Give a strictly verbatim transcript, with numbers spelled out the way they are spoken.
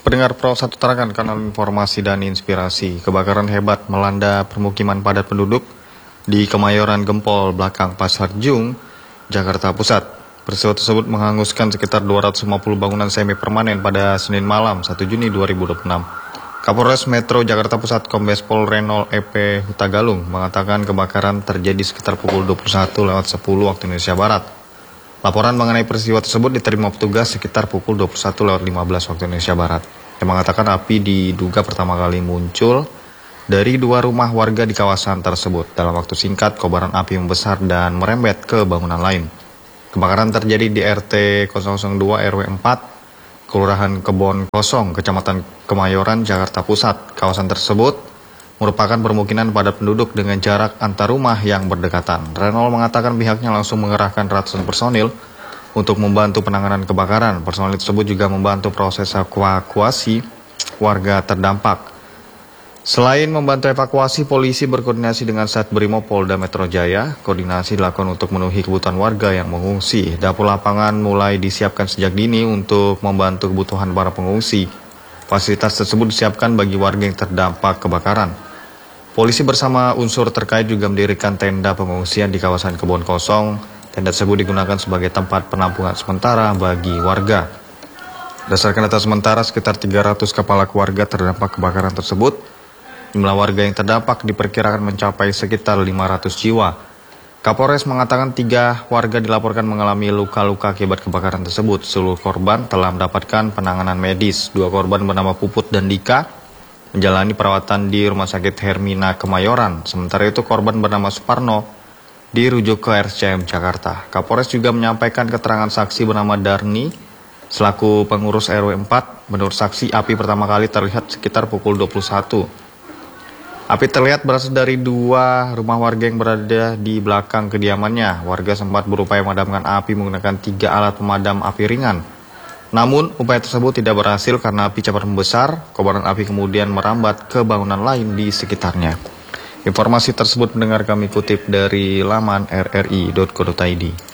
Pendengar Pro satu Tarakan, kanal informasi dan inspirasi. Kebakaran hebat melanda permukiman padat penduduk di Kemayoran Gempol, belakang Pasar Jung, Jakarta Pusat. Peristiwa tersebut menghanguskan sekitar dua ratus lima puluh bangunan semi permanen pada Senin malam satu Juni dua ribu dua puluh enam. Kapolres Metro Jakarta Pusat Kombes Pol Renol E P Hutagalung mengatakan kebakaran terjadi sekitar pukul dua puluh satu lewat sepuluh waktu Indonesia Barat. Laporan mengenai peristiwa tersebut diterima petugas sekitar pukul dua puluh satu lewat lima belas waktu Indonesia Barat. Yang mengatakan api diduga pertama kali muncul dari dua rumah warga di kawasan tersebut. Dalam waktu singkat, kobaran api membesar dan merembet ke bangunan lain. Kebakaran terjadi di R T nol nol dua R W empat, Kelurahan Kebon Kosong, Kecamatan Kemayoran, Jakarta Pusat. Kawasan tersebut merupakan permukiman padat penduduk dengan jarak antar rumah yang berdekatan. Renol mengatakan pihaknya langsung mengerahkan ratusan personil untuk membantu penanganan kebakaran. Personil tersebut juga membantu proses evakuasi warga terdampak. Selain membantu evakuasi, polisi berkoordinasi dengan Satbrimo Polda Metro Jaya. Koordinasi dilakukan untuk memenuhi kebutuhan warga yang mengungsi. Dapur lapangan mulai disiapkan sejak dini untuk membantu kebutuhan para pengungsi. Fasilitas tersebut disiapkan bagi warga yang terdampak kebakaran. Polisi bersama unsur terkait juga mendirikan tenda pengungsian di kawasan Kebon Kosong. Tenda tersebut digunakan sebagai tempat penampungan sementara bagi warga. Berdasarkan data sementara, sekitar tiga ratus kepala keluarga terdampak kebakaran tersebut. Jumlah warga yang terdampak diperkirakan mencapai sekitar lima ratus jiwa. Kapolres mengatakan tiga warga dilaporkan mengalami luka-luka akibat kebakaran tersebut. Seluruh korban telah mendapatkan penanganan medis. Dua korban bernama Puput dan Dika menjalani perawatan di Rumah Sakit Hermina Kemayoran. Sementara itu korban bernama Suparno dirujuk ke R S C M Jakarta. Kapolres juga menyampaikan keterangan saksi bernama Darni selaku pengurus R W empat. Menurut saksi, api pertama kali terlihat sekitar pukul dua puluh satu. Api terlihat berasal dari dua rumah warga yang berada di belakang kediamannya. Warga sempat berupaya memadamkan api menggunakan tiga alat pemadam api ringan. Namun, upaya tersebut tidak berhasil karena api cepat membesar. Kobaran api kemudian merambat ke bangunan lain di sekitarnya. Informasi tersebut mendengar kami kutip dari laman r r i titik co titik i d.